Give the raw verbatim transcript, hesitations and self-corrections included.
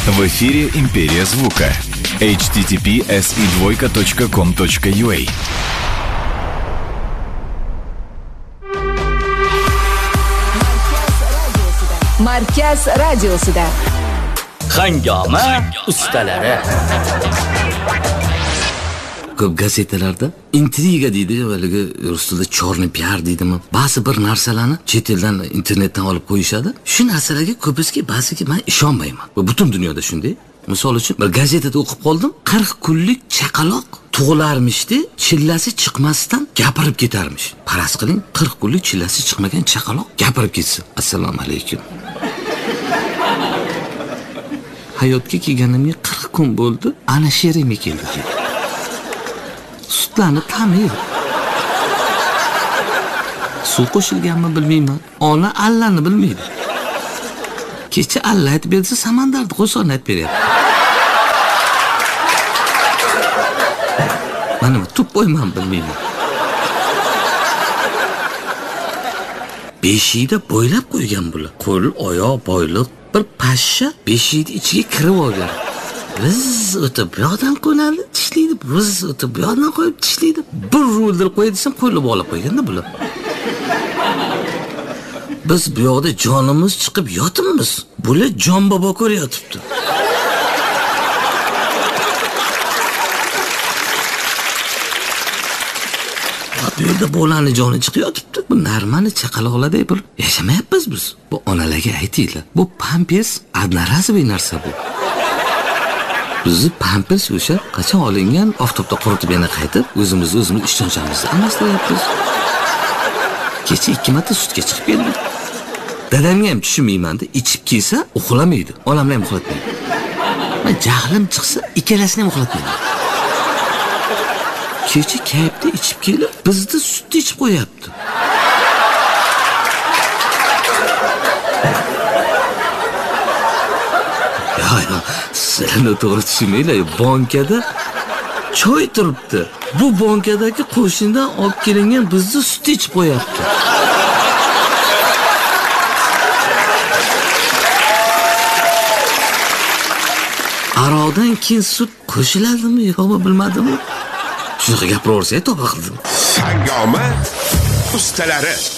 В эфире «Империя звука». эйч ти ти пи эс и двойка точка ком точка ю а. Markaz radiosida. Hangoma ustalari. Ko'p gazetalarda intriga deydi, haligi rustida chorni piar deydimi? Ba'zi bir narsalarni chet eldan internetdan olib qo'yishadi. Shu narsalarga ko'pizki, ba'ziga men ishonmayman. Va butun dunyoda shunday. Misol uchun bir gazetada o'qib qoldim, qirq kunlik chaqaloq tug'ilarmishdi, chillasi chiqmasdan gapirib ketarmish. Faraz qiling, qirq kunlik chillasi chiqmagan chaqaloq gapirib ketsin. Assalomu alaykum. Hayotga kelganimga qirq kun bo'ldi, ana sherimga keldi. Sutlarni ta'mi yo'q. Suv qo'shilganmi bilmayman. Ona allani bilmaydi. Kecha alla aytib bersa, samandarni qo'shig'ini aytib beryapti. Mana bu tup qo'yman bilmayman. Beshikda bo'ylab qo'ygan bular. Qo'l, oyoq, boyliq, bir pashsha beshikni ichiga kirib olgan. Biz o'tib bu yoqdan qo'nadi, tishlaydi, biz o'tib bu yoqdan qo'yib tishlaydi. Bir ruldir qo'y desam, qo'lib olib qo'yganda bular. Biz bu yoqda jonimiz chiqib yotibmiz. Bular jon bobo ko'ryapti. Bu yerda bolani joni chiqyapti. Bu normali chaqaloqlardek bir yashamayapmiz biz. Bu onalarga aytinglar. Bu pampers adnarazviy narsa bu. Bizni pampers o'sha qachon olingan, oftobda quritib yana qaytib, o'zimizni o'zimiz ishonchamizni almashtiryapmiz. Kecha ikki marta sutga chiqib keldik. Dadamga ham tushunmayman-da, ichib kelsa uxlamaydi. Onamlar ham uxlatmaydi. Men jahlim chiqsa, ikkalasini ham uxlatmaydi. Kecha kayfda ichib kelib, bizni sutni ichib qo'yapti. Ya ya, sizlarni to'g'ri tushunmanglar, bankada choy turibdi. Bu bankadagi qo'shnidan olib kelingan bizni sut ichib qo'yapti. Aroqdan keyin sut qo'shiladimi yo'qmi bilmadimmi? Shunaqa gapiraversa, to'g'ri qildim. Hangoma ustalari.